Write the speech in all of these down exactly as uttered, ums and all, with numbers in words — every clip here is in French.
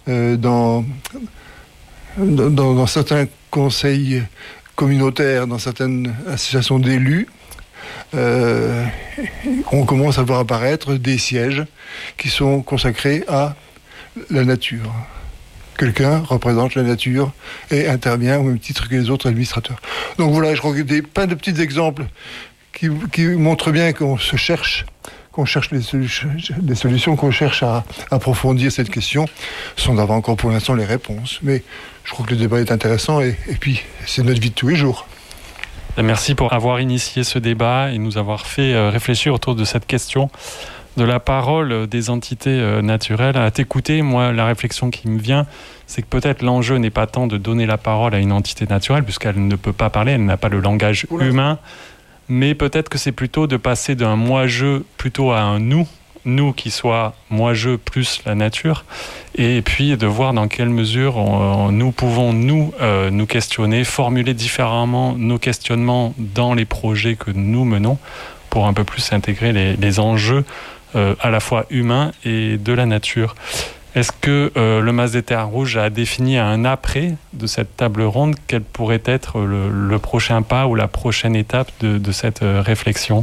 euh, dans, dans, dans certains conseils communautaires, dans certaines associations d'élus, euh, on commence à voir apparaître des sièges qui sont consacrés à la nature. Quelqu'un représente la nature et intervient au même titre que les autres administrateurs. Donc voilà, je crois que des plein de petits exemples qui, qui montrent bien qu'on se cherche, qu'on cherche les solutions, des solutions, qu'on cherche à approfondir cette question, sans avoir encore pour l'instant les réponses. Mais je crois que le débat est intéressant et, et puis c'est notre vie de tous les jours. Merci pour avoir initié ce débat et nous avoir fait réfléchir autour de cette question de la parole des entités naturelles. À t'écouter, moi, la réflexion qui me vient, c'est que peut-être l'enjeu n'est pas tant de donner la parole à une entité naturelle, puisqu'elle ne peut pas parler, elle n'a pas le langage humain, mais peut-être que c'est plutôt de passer d'un moi-je plutôt à un nous, nous qui soit moi-je plus la nature, et puis de voir dans quelle mesure on, nous pouvons nous, euh, nous questionner, formuler différemment nos questionnements dans les projets que nous menons, pour un peu plus intégrer les, les enjeux euh, à la fois humains et de la nature. Est-ce que euh, le Mas des Terres Rouges a défini un après de cette table ronde? Quel pourrait être le, le prochain pas ou la prochaine étape de, de cette euh, réflexion?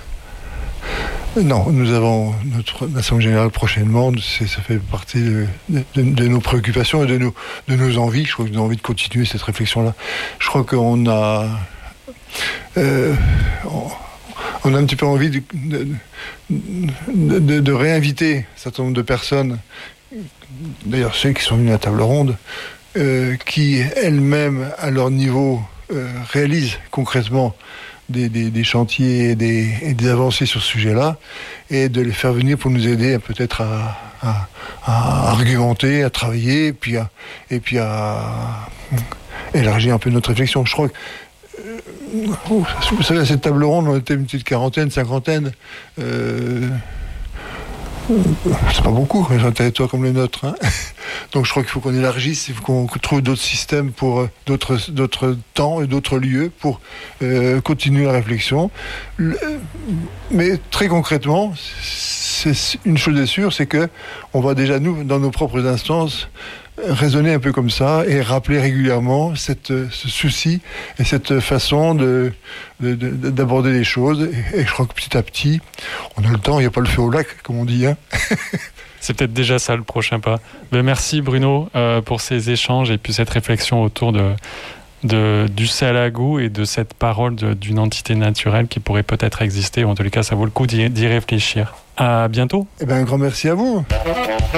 Non, nous avons notre Assemblée générale prochainement, c'est, ça fait partie de, de, de nos préoccupations et de nos, de nos envies. Je crois que nous avons envie de continuer cette réflexion-là. Je crois qu'on a... Euh, on, on a un petit peu envie de, de, de, de réinviter un certain nombre de personnes, d'ailleurs ceux qui sont venus à la table ronde, euh, qui elles-mêmes, à leur niveau, euh, réalisent concrètement Des, des, des chantiers et des, et des avancées sur ce sujet-là, et de les faire venir pour nous aider peut-être à, à, à argumenter, à travailler, et puis à, et puis à élargir un peu notre réflexion. Je crois que, euh, vous savez, à cette table ronde, on était une petite quarantaine, cinquantaine. Euh, c'est pas beaucoup, mais un territoire comme le nôtre. Hein. Donc je crois qu'il faut qu'on élargisse, il faut qu'on trouve d'autres systèmes pour euh, d'autres, d'autres temps et d'autres lieux pour euh, continuer la réflexion. Le, mais très concrètement, c'est, une chose est sûre, c'est que on va déjà, nous, dans nos propres instances, raisonner un peu comme ça et rappeler régulièrement cette, ce souci et cette façon de, de, de, d'aborder les choses. Et, et je crois que petit à petit, on a le temps, il n'y a pas le feu au lac, comme on dit. Hein. C'est peut-être déjà ça le prochain pas. Ben merci Bruno euh, pour ces échanges et puis cette réflexion autour de, de, du Salagou et de cette parole de, d'une entité naturelle qui pourrait peut-être exister. En tous les cas, ça vaut le coup d'y, d'y réfléchir. À bientôt. Eh bien, un grand merci à vous.